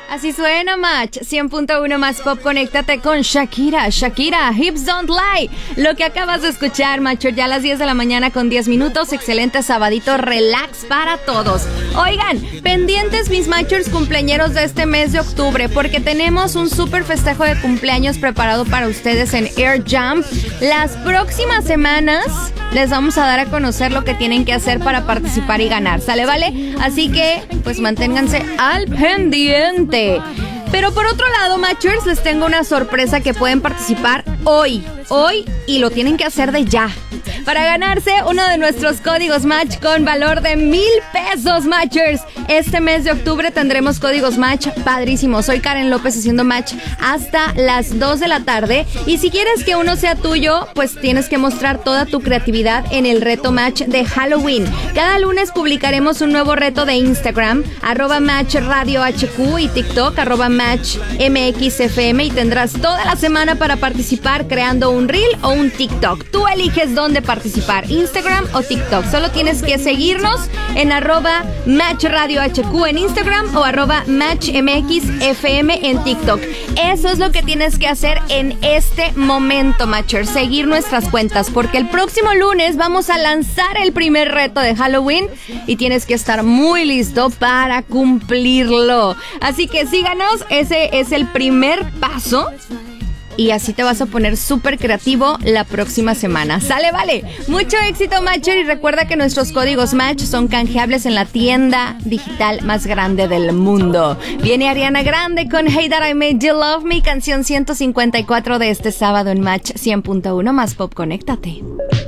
Así suena, Match 100.1 más pop. Conéctate con Shakira, Hips Don't Lie. Lo que acabas de escuchar, Matcher, ya a las 10 de la mañana con 10 minutos. Excelente sabadito, relax para todos. Oigan, pendientes mis Matchers cumpleañeros de este mes de octubre, porque tenemos un súper festejo de cumpleaños preparado para ustedes en Air Jump. Las próximas semanas les vamos a dar a conocer lo que tienen que hacer para participar y ganar, ¿sale, vale? Así que, pues manténganse al pendiente. Pero por otro lado, Matchers, les tengo una sorpresa que pueden participar hoy, y lo tienen que hacer de ya. Para ganarse uno de nuestros códigos Match con valor de 1,000 pesos, Matchers. Este mes de octubre tendremos códigos Match padrísimos. Soy Karen López haciendo Match hasta las 2 de la tarde. Y si quieres que uno sea tuyo, pues tienes que mostrar toda tu creatividad en el reto Match de Halloween. Cada lunes publicaremos un nuevo reto de Instagram, @MatchRadioHQ, y TikTok, @MatchMXFM, y tendrás toda la semana para participar creando un reel o un TikTok. Tú eliges dónde participar, Instagram o TikTok. Solo tienes que seguirnos en @MatchRadioHQ en Instagram o @MatchMXFM en TikTok. Eso es lo que tienes que hacer en este momento, Matcher. Seguir nuestras cuentas, porque el próximo lunes vamos a lanzar el primer reto de Halloween y tienes que estar muy listo para cumplirlo. Así que síganos, ese es el primer paso. Y así te vas a poner súper creativo la próxima semana. ¿Sale, vale? Mucho éxito, Matcher. Y recuerda que nuestros códigos Match son canjeables en la tienda digital más grande del mundo. Viene Ariana Grande con Hey That I Made You Love Me, canción 154 de este sábado en Match 100.1 más pop. Conéctate.